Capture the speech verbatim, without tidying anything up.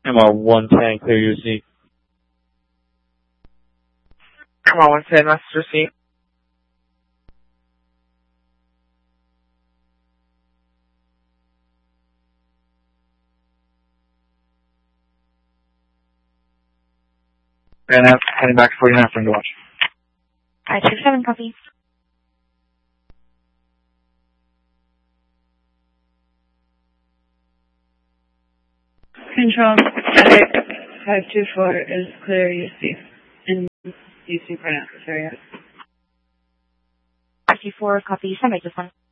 M R one ten, clear U C. M R one ten, master receipt. And I'm heading back to forty-nine for the watch. Alright, six seven, copy. Control, five two four is clear U C. In U C for now, area. five two four, copy. Send me this one.